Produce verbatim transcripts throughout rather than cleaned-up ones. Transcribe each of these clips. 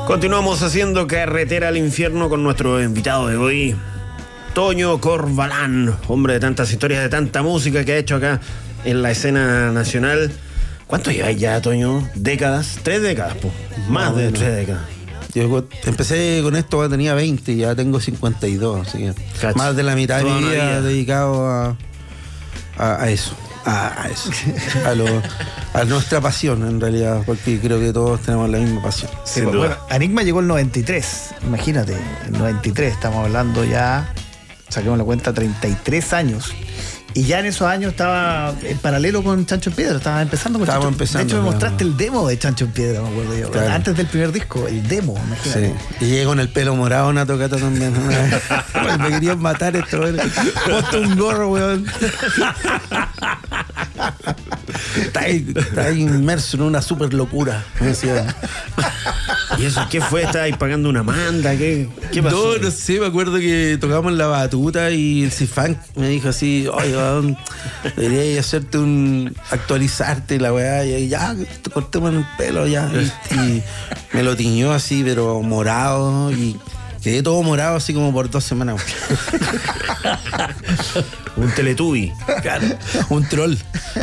Continuamos haciendo carretera al infierno con nuestro invitado de hoy, Toño Corbalán, hombre de tantas historias, de tanta música que ha hecho acá en la escena nacional. ¿Cuánto lleváis ya, Toño? ¿Décadas? ¿Tres décadas? Pues. Más no, de bueno. tres décadas. Yo empecé con esto cuando tenía veinte y ya tengo cincuenta y dos, así que Cacho. Más de la mitad de mi vida dedicado a, a, a eso. A, a eso. A, lo, a nuestra pasión, en realidad, porque creo que todos tenemos la misma pasión. Sí, bueno, bueno, Enigma llegó el noventa y tres, imagínate, el noventa y tres, estamos hablando ya, saquemos la cuenta, treinta y tres años. Y ya en esos años estaba en paralelo con Chancho en Piedra, estaba empezando con Estábamos Chancho. empezando. De hecho, me mostraste el demo de Chancho en Piedra, me acuerdo yo. Claro. Antes del primer disco, el demo, imagínate. Sí. Y llegué con el pelo morado a una tocata también. Me querían matar esto, weón. Ponte un gorro, weón. Está ahí, está ahí inmerso en una super locura. Me decía. ¿Y eso qué fue? ¿Estabais pagando una manda? ¿Qué, qué pasó? No, no sé, me acuerdo que tocábamos la batuta y el C-Funk me dijo así, oye, weón, deberías hacerte un... actualizarte la weá, y ya, cortemos el pelo ya. Y, y me lo tiñó así, pero morado, y quedé todo morado así como por dos semanas. Un Teletubby. Claro, un troll.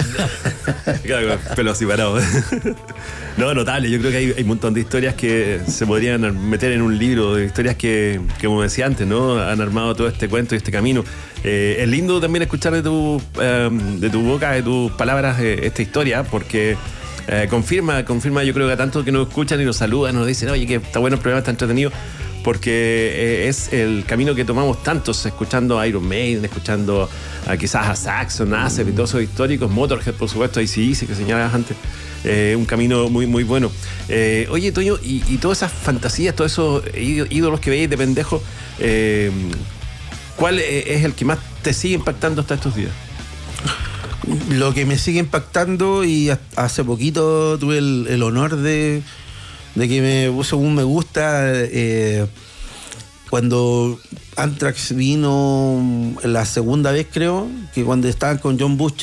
Claro, pelo así parado. No, notable. Yo creo que hay, hay un montón de historias que se podrían meter en un libro, de historias que, que, como decía antes, ¿no? Han armado todo este cuento y este camino. Eh, es lindo también escuchar de tu, eh, de tu boca, de tus palabras, eh, esta historia, porque eh, confirma, confirma, yo creo que a tantos que nos escuchan y nos saludan, nos dicen, oye, que está bueno el programa, está entretenido, porque eh, es el camino que tomamos tantos, escuchando a Iron Maiden, escuchando a, quizás a Saxon, a Acep y todos esos históricos, Motorhead, por supuesto, A C D C, que señalabas antes. Eh, un camino muy muy bueno. Eh, oye, Toño, y, y todas esas fantasías, todos esos ídolos que veis de pendejo, eh, ¿cuál es el que más te sigue impactando hasta estos días? Lo que me sigue impactando, y hace poquito tuve el, el honor de, de que me puso un me gusta eh, cuando Anthrax vino la segunda vez, creo, que cuando estaban con John Bush.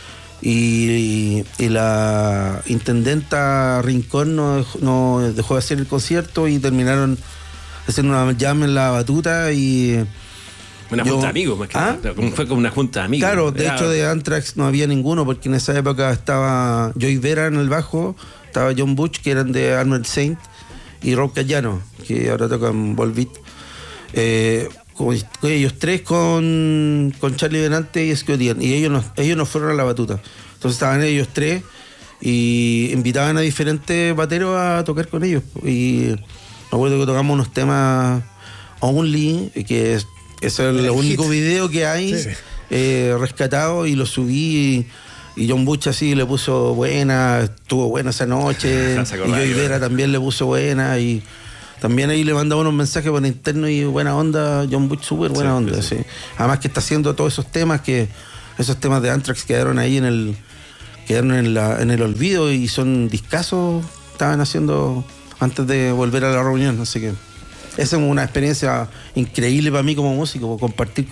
Y, y la intendenta Rincón no dejó, no dejó de hacer el concierto y terminaron haciendo una jam en la batuta y una yo, junta de amigos más que ¿ah? nada. Fue como una junta de amigos. Claro, de Era... hecho de Anthrax no había ninguno, porque en esa época estaba Joey Vera en el bajo, estaba John Bush, que eran de Armored Saint, y Rob Callano, que ahora tocan Volbeat. eh, ellos tres con, con Charlie Benante y Scott Ian, y ellos no, ellos no fueron a la batuta. Entonces estaban ellos tres y invitaban a diferentes bateros a tocar con ellos. Y me acuerdo que tocamos unos temas Only, que es, es el, el único hit. Video que hay, sí. eh, rescatado, y lo subí. Y, y John Bush así le puso buena, estuvo buena esa noche. Y Joey Vera también le puso buena. Y también ahí le mandaba unos mensajes por interno y buena onda. John Bush, súper buena sí, onda. Sí. Sí. Además que está haciendo todos esos temas que esos temas de Anthrax quedaron ahí en el quedaron en, la, en el olvido, y son discazos, estaban haciendo antes de volver a la reunión. Así que esa es una experiencia increíble para mí como músico, compartir